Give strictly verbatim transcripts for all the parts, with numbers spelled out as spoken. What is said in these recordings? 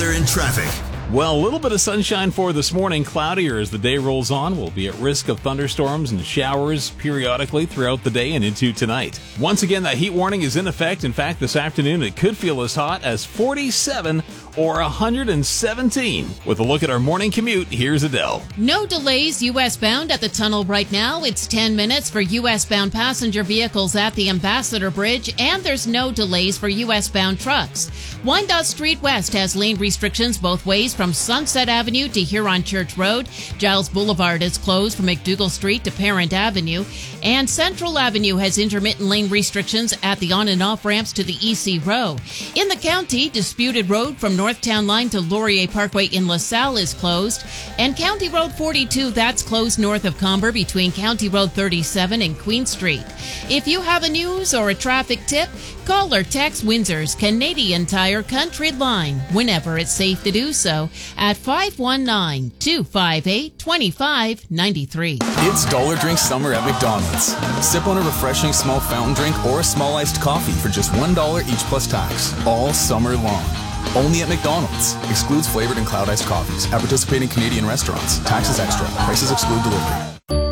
weather and traffic. Well, a little bit of sunshine for this morning. Cloudier as the day rolls on. We'll be at risk of thunderstorms and showers periodically throughout the day and into tonight. Once again, that heat warning is in effect. In fact, this afternoon it could feel as hot as forty-seven or one hundred seventeen. With a look at our morning commute, here's Adele. No delays U S bound at the tunnel right now. It's ten minutes for U S bound passenger vehicles at the Ambassador Bridge, and there's no delays for U S bound trucks. Wyandotte Street West has lane restrictions both ways from Sunset Avenue to Huron Church Road. Giles Boulevard is closed from McDougall Street to Parent Avenue. And Central Avenue has intermittent lane restrictions at the on and off ramps to the E C Row. In the county, Disputed Road from Northtown Line to Laurier Parkway in LaSalle is closed. And County Road forty-two, that's closed north of Comber between County Road thirty-seven and Queen Street. If you have a news or a traffic tip, call or text Windsor's Canadian Tire Country Line whenever it's safe to do so at five one nine, two five eight, two five nine three. It's Dollar Drink Summer at McDonald's. Sip on a refreshing small fountain drink or a small iced coffee for just one dollar each plus tax, all summer long. Only at McDonald's. Excludes flavored and cloud iced coffees at participating Canadian restaurants. Taxes extra. Prices exclude delivery.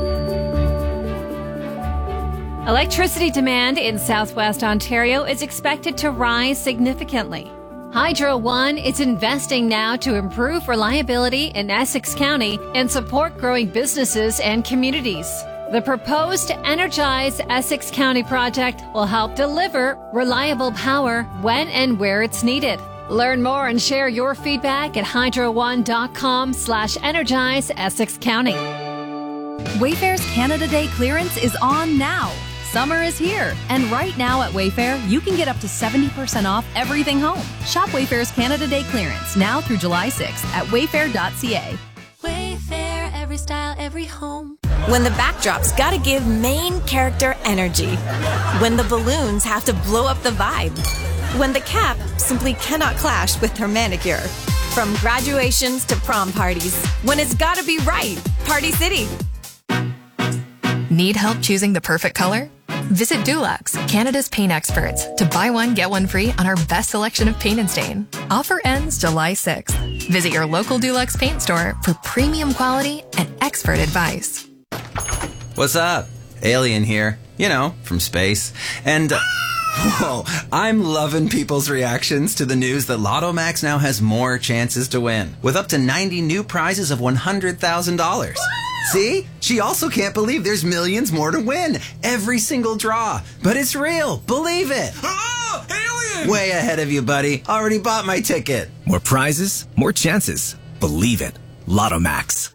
Electricity demand in southwest Ontario is expected to rise significantly. Hydro One is investing now to improve reliability in Essex County and support growing businesses and communities. The proposed Energize Essex County project will help deliver reliable power when and where it's needed. Learn more and share your feedback at hydro one dot com slash energize Essex County. Wayfair's Canada Day clearance is on now. Summer is here, and right now at Wayfair, you can get up to seventy percent off everything home. Shop Wayfair's Canada Day clearance now through July sixth at wayfair dot c a. Wayfair, every style, every home. When the backdrop's gotta give main character energy. When the balloons have to blow up the vibe. When the cap simply cannot clash with her manicure. From graduations to prom parties. When it's gotta be right. Party City. Need help choosing the perfect color? Visit Dulux, Canada's paint experts, to buy one, get one free on our best selection of paint and stain. Offer ends July sixth. Visit your local Dulux paint store for premium quality and expert advice. What's up? Alien here. You know, from space. And, uh, whoa, I'm loving people's reactions to the news that Lotto Max now has more chances to win, with up to ninety new prizes of one hundred thousand dollars. See? She also can't believe there's millions more to win. Every single draw. But it's real. Believe it. Oh, alien! Way ahead of you, buddy. Already bought my ticket. More prizes, more chances. Believe it. Lotto Max.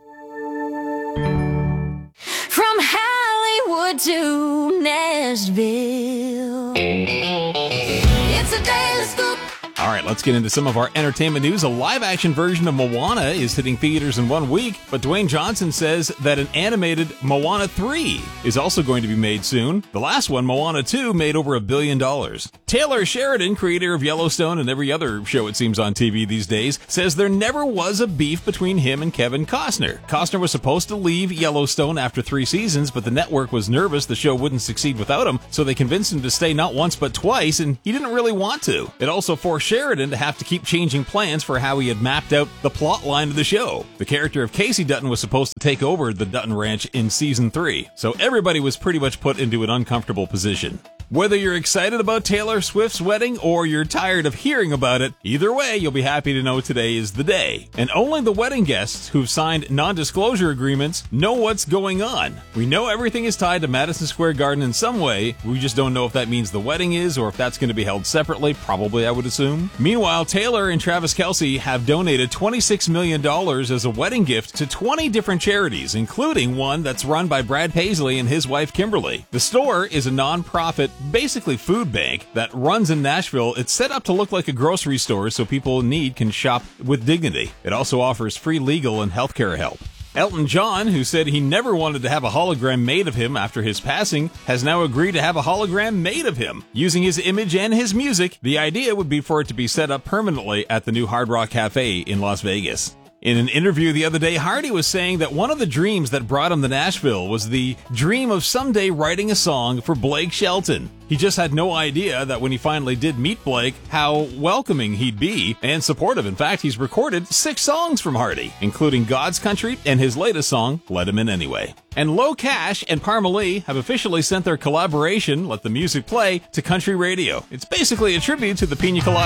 From Hollywood to Nashville. It's a daily scoop. All right, let's get into some of our entertainment news. A live-action version of Moana is hitting theaters in one week, but Dwayne Johnson says that an animated Moana three is also going to be made soon. The last one, Moana two, made over a billion dollars. Taylor Sheridan, creator of Yellowstone and every other show it seems on T V these days, says there never was a beef between him and Kevin Costner. Costner was supposed to leave Yellowstone after three seasons, but the network was nervous the show wouldn't succeed without him, so they convinced him to stay not once but twice, and he didn't really want to. It also forced Sheridan to have to keep changing plans for how he had mapped out the plot line of the show. The character of Casey Dutton was supposed to take over the Dutton Ranch in season three, so everybody was pretty much put into an uncomfortable position. Whether you're excited about Taylor Swift's wedding or you're tired of hearing about it, either way, you'll be happy to know today is the day. And only the wedding guests who've signed non-disclosure agreements know what's going on. We know everything is tied to Madison Square Garden in some way. We just don't know if that means the wedding is or if that's going to be held separately. Probably, I would assume. Meanwhile, Taylor and Travis Kelce have donated twenty-six million dollars as a wedding gift to twenty different charities, including one that's run by Brad Paisley and his wife Kimberly. The store is a non-profit, basically food bank that runs in Nashville. It's set up to look like a grocery store so people in need can shop with dignity. It also offers free legal and healthcare help. Elton John, who said he never wanted to have a hologram made of him after his passing, has now agreed to have a hologram made of him. Using his image and his music, the idea would be for it to be set up permanently at the new Hard Rock Cafe in Las Vegas. In an interview the other day, Hardy was saying that one of the dreams that brought him to Nashville was the dream of someday writing a song for Blake Shelton. He just had no idea that when he finally did meet Blake, how welcoming he'd be and supportive. In fact, he's recorded six songs from Hardy, including God's Country and his latest song, Let Him In Anyway. And Low Cash and Parmalee have officially sent their collaboration, Let the Music Play, to country radio. It's basically a tribute to the Pina Colada